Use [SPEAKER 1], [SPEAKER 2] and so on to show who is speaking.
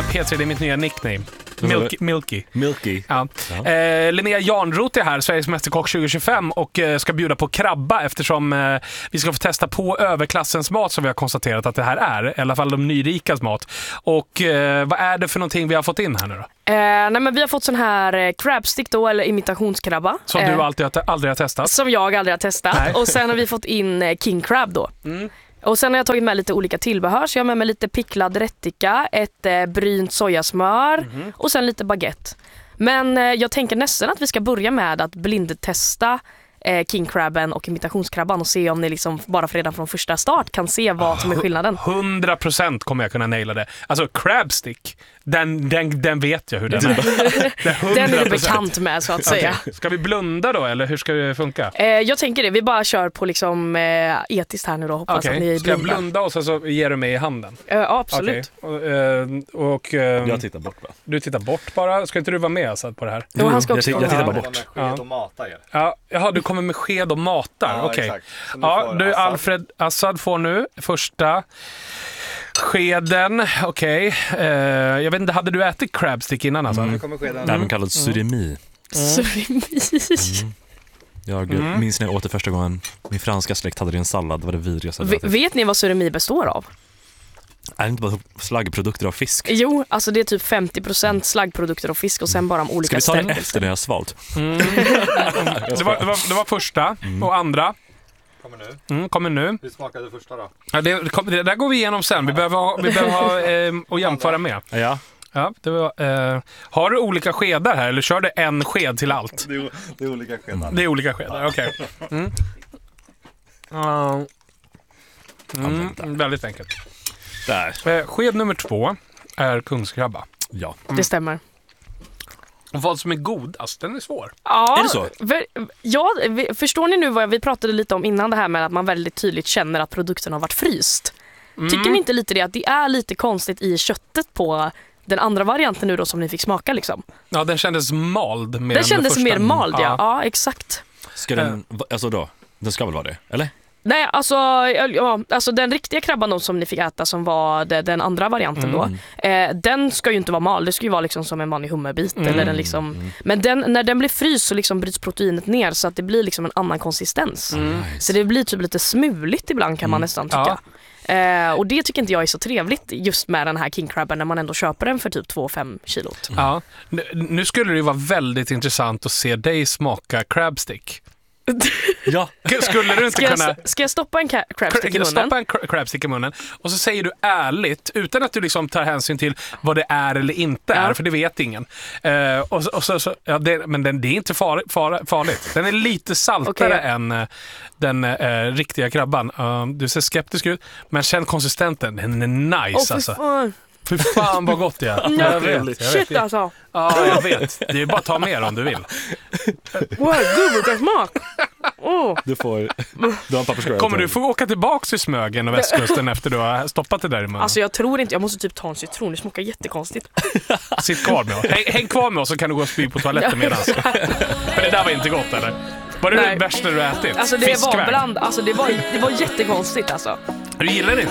[SPEAKER 1] P3, det är mitt nya nickname. Milky. Ja. Linnea Jarnroth är här, Sveriges mästerkock 2025, och ska bjuda på krabba eftersom vi ska få testa på överklassens mat som vi har konstaterat att det här är. I alla fall de nyrikas mat. Och vad är det för någonting vi har fått in här nu då?
[SPEAKER 2] Nej, men vi har fått sån här crabstick då, eller imitationskrabba.
[SPEAKER 1] Som du aldrig har testat? Som
[SPEAKER 2] jag aldrig har testat. Nej. Och sen har vi fått in king crab då. Och sen har jag tagit med lite olika tillbehör. Så jag har med mig lite picklad rättika, ett brynt sojasmör och sen lite baguette. Men jag tänker nästan att vi ska börja med att blindtesta king crabben och imitationskrabban och se om ni liksom bara redan från första start kan se vad som är skillnaden.
[SPEAKER 1] 100% kommer jag kunna naila det. Alltså crabstick, den vet jag hur den är.
[SPEAKER 2] Den är du bekant med, så att säga.
[SPEAKER 1] Ska vi blunda då, eller hur ska det funka?
[SPEAKER 2] Jag tänker det, vi bara kör på liksom etiskt här nu då. Hoppas att ni
[SPEAKER 1] ska jag blunda och så ger du mig i handen?
[SPEAKER 2] Ja, absolut.
[SPEAKER 1] Och
[SPEAKER 3] jag tittar bort bara.
[SPEAKER 1] Du tittar bort bara? Ska inte du vara med Assad på det här?
[SPEAKER 2] Jo, han ska också
[SPEAKER 3] jag tittar bara bort.
[SPEAKER 4] Sked och matar er.
[SPEAKER 1] Ja, jaha, du kommer med sked och matar. Okej. Ja, du Alfred Assad får nu första skeden. Okej. Jag vet inte, hade du ätit crabstick innan alltså?
[SPEAKER 4] Nu kommer skeden.
[SPEAKER 3] Det är kallad surimi. Jag minns när jag åt det första gången. Min franska släkt hade det i en sallad. Det var det vidrigaste.
[SPEAKER 2] Vet ni vad surimi består av?
[SPEAKER 3] Är det inte bara slaggprodukter av fisk?
[SPEAKER 2] Jo, alltså det är typ 50% slaggprodukter av fisk och sen bara om olika
[SPEAKER 3] ställen. Ska vi ta det efter när jag har svalt?
[SPEAKER 1] Det var första och andra. Kommer nu.
[SPEAKER 4] Hur smakade första då?
[SPEAKER 1] Ja, det där går vi igenom sen. Vi behöver ha att jämföra med.
[SPEAKER 3] Ja.
[SPEAKER 1] Ja, det var, har du olika skedar här eller kör du en sked till allt?
[SPEAKER 4] Det är olika skedar.
[SPEAKER 1] Det är olika skedar, okej. Väldigt enkelt.
[SPEAKER 3] Där.
[SPEAKER 1] Sked nummer 2 är kungskrabba.
[SPEAKER 3] Ja.
[SPEAKER 2] Det stämmer.
[SPEAKER 1] Och vad som är godast, den är svår.
[SPEAKER 2] Ja,
[SPEAKER 3] är det så?
[SPEAKER 2] Förstår ni nu vad vi pratade lite om innan, det här med att man väldigt tydligt känner att produkten har varit fryst? Tycker ni inte lite det, att det är lite konstigt i köttet på den andra varianten nu då som ni fick smaka liksom?
[SPEAKER 1] Ja, den kändes mald mer.
[SPEAKER 2] Den kändes mer mald, ja, exakt.
[SPEAKER 3] Ska den, alltså då, den ska väl vara det, eller?
[SPEAKER 2] Nej, alltså den riktiga krabban då, som ni fick äta, som var den andra varianten då, den ska ju inte vara mal, det ska ju vara liksom som en vanlig hummerbit eller den liksom, men när den blir fryst så liksom bryts proteinet ner så att det blir liksom en annan konsistens. Så det blir typ lite smuligt ibland kan man nästan tycka. Och det tycker inte jag är så trevligt just med den här king crabben när man ändå köper den för typ 2-5 kilot.
[SPEAKER 1] Ja, nu skulle det ju vara väldigt intressant att se dig smaka crabstick.
[SPEAKER 3] Ja.
[SPEAKER 1] Skulle du inte kunna...
[SPEAKER 2] Ska jag stoppa en crabstick i munnen?
[SPEAKER 1] Stoppa en crabstick i munnen och så säger du ärligt, utan att du liksom tar hänsyn till vad det är eller inte är, för det vet ingen. Men det är inte farligt. Den är lite saltare än den riktiga krabban. Du ser skeptisk ut, men känn konsistenten. Den är nice alltså. Fy fan vad gott det är. Jag vet.
[SPEAKER 2] Shit alltså.
[SPEAKER 1] Ja, jag vet. Det är bara att ta mer om du vill.
[SPEAKER 2] Wow, gud vilken smak.
[SPEAKER 3] Du har en papperskorg.
[SPEAKER 1] Kommer du få åka tillbaka till Smögen och västkusten efter du har stoppat det där i munnen?
[SPEAKER 2] Alltså jag tror inte, jag måste typ ta en citron. Det smakar jättekonstigt.
[SPEAKER 1] Sitt kvar med oss. Häng kvar med oss så kan du gå och spy på toaletten medan. För det där var inte gott, eller? Var det det värsta du ätit?
[SPEAKER 2] Alltså det var bland, alltså det var jättekonstigt alltså.
[SPEAKER 1] Du gillar det inte?